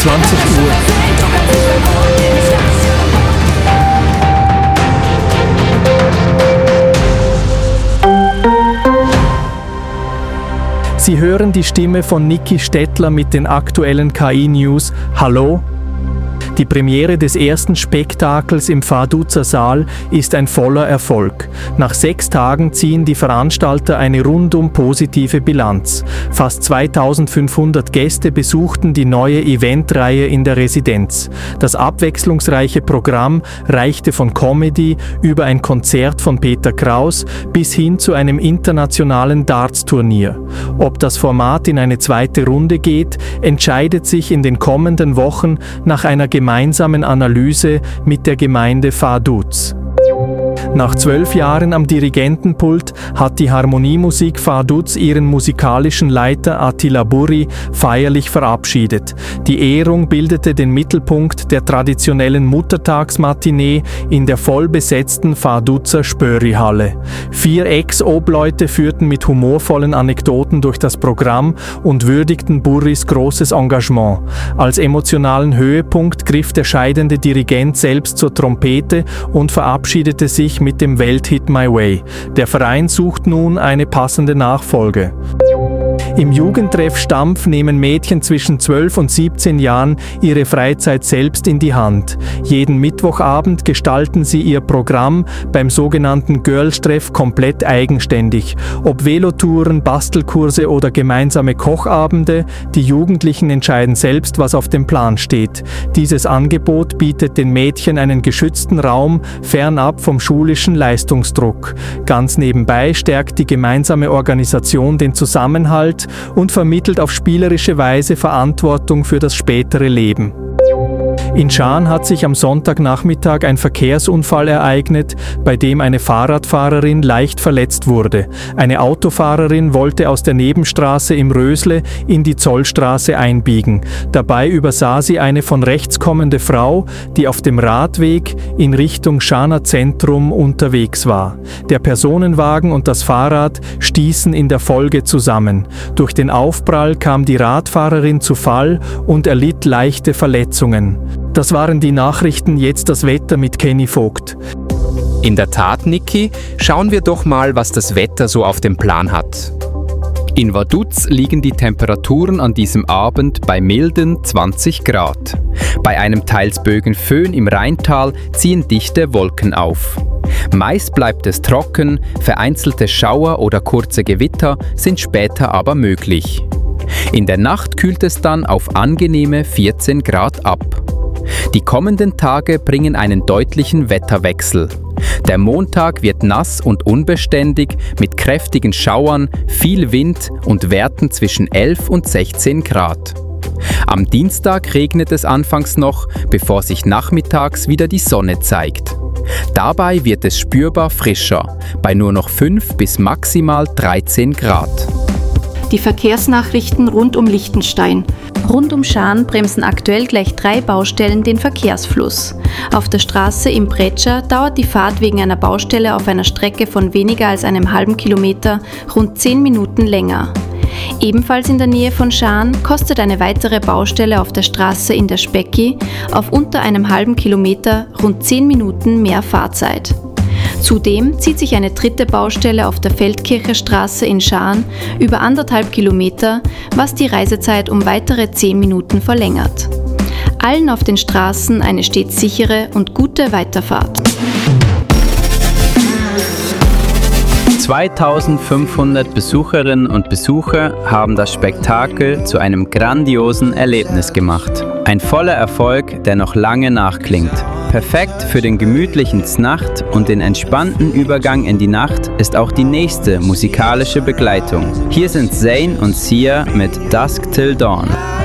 20 Uhr. Sie hören die Stimme von Niki Stettler mit den aktuellen KI-News. Hallo? Die Premiere des ersten Spektakels im Vaduz Saal ist ein voller Erfolg. Nach 6 Tagen ziehen die Veranstalter eine rundum positive Bilanz. Fast 2500 Gäste besuchten die neue Eventreihe in der Residenz. Das abwechslungsreiche Programm reichte von Comedy über ein Konzert von Peter Kraus bis hin zu einem internationalen Darts-Turnier. Ob das Format in eine zweite Runde geht, entscheidet sich in den kommenden Wochen nach einer gemeinsamen Analyse mit der Gemeinde Vaduz. Nach 12 Jahren am Dirigentenpult hat die Harmoniemusik Vaduz ihren musikalischen Leiter Attila Burri feierlich verabschiedet. Die Ehrung bildete den Mittelpunkt der traditionellen Muttertagsmatinee in der vollbesetzten Vaduzer Spöri-Halle. 4 Ex-Obleute führten mit humorvollen Anekdoten durch das Programm und würdigten Burris großes Engagement. Als emotionalen Höhepunkt griff der scheidende Dirigent selbst zur Trompete und verabschiedete sich mit dem Welthit My Way. Der Verein sucht nun eine passende Nachfolge. Im Jugendtreff Stampf nehmen Mädchen zwischen 12 und 17 Jahren ihre Freizeit selbst in die Hand. Jeden Mittwochabend gestalten sie ihr Programm beim sogenannten Girls-Treff komplett eigenständig. Ob Velotouren, Bastelkurse oder gemeinsame Kochabende, die Jugendlichen entscheiden selbst, was auf dem Plan steht. Dieses Angebot bietet den Mädchen einen geschützten Raum fernab vom schulischen Leistungsdruck. Ganz nebenbei stärkt die gemeinsame Organisation den Zusammenhalt und vermittelt auf spielerische Weise Verantwortung für das spätere Leben. In Schaan hat sich am Sonntagnachmittag ein Verkehrsunfall ereignet, bei dem eine Fahrradfahrerin leicht verletzt wurde. Eine Autofahrerin wollte aus der Nebenstraße im Rösle in die Zollstraße einbiegen. Dabei übersah sie eine von rechts kommende Frau, die auf dem Radweg in Richtung Schaaner Zentrum unterwegs war. Der Personenwagen und das Fahrrad stießen in der Folge zusammen. Durch den Aufprall kam die Radfahrerin zu Fall und erlitt leichte Verletzungen. Das waren die Nachrichten, jetzt das Wetter mit Kenny Vogt. In der Tat, Niki, schauen wir doch mal, was das Wetter so auf dem Plan hat. In Vaduz liegen die Temperaturen an diesem Abend bei milden 20 Grad. Bei einem teils böigen Föhn im Rheintal ziehen dichte Wolken auf. Meist bleibt es trocken, vereinzelte Schauer oder kurze Gewitter sind später aber möglich. In der Nacht kühlt es dann auf angenehme 14 Grad ab. Die kommenden Tage bringen einen deutlichen Wetterwechsel. Der Montag wird nass und unbeständig mit kräftigen Schauern, viel Wind und Werten zwischen 11 und 16 Grad. Am Dienstag regnet es anfangs noch, bevor sich nachmittags wieder die Sonne zeigt. Dabei wird es spürbar frischer, bei nur noch 5 bis maximal 13 Grad. Die Verkehrsnachrichten rund um Liechtenstein. Rund um Schaan bremsen aktuell gleich 3 Baustellen den Verkehrsfluss. Auf der Straße im Bretscher dauert die Fahrt wegen einer Baustelle auf einer Strecke von weniger als einem halben Kilometer rund 10 Minuten länger. Ebenfalls in der Nähe von Schaan kostet eine weitere Baustelle auf der Straße in der Specki auf unter einem halben Kilometer rund 10 Minuten mehr Fahrzeit. Zudem zieht sich eine dritte Baustelle auf der Feldkircher Straße in Schaan über 1,5 Kilometer, was die Reisezeit um weitere 10 Minuten verlängert. Allen auf den Straßen eine stets sichere und gute Weiterfahrt. 2500 Besucherinnen und Besucher haben das Spektakel zu einem grandiosen Erlebnis gemacht. Ein voller Erfolg, der noch lange nachklingt. Perfekt für den gemütlichen Znacht und den entspannten Übergang in die Nacht ist auch die nächste musikalische Begleitung. Hier sind Zayn und Sia mit Dusk Till Dawn.